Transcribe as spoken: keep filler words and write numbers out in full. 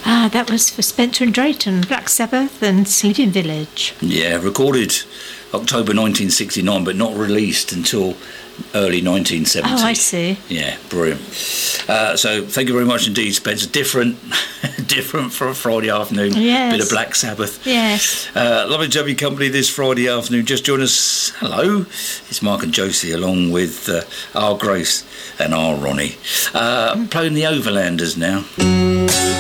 Ah, that was for Spencer and Drayton, Black Sabbath and Sleeping Village. Yeah, recorded October nineteen sixty-nine, but not released until early nineteen seventy. Oh, I see. Yeah, brilliant. Uh, so thank you very much indeed, Spencer. Different, different for a Friday afternoon. Yes. Bit of Black Sabbath. Yes. Uh, lovely to have your company this Friday afternoon. Just join us. Hello, it's Mark and Josie along with uh, our Grace and our Ronnie. Uh, playing the Overlanders now.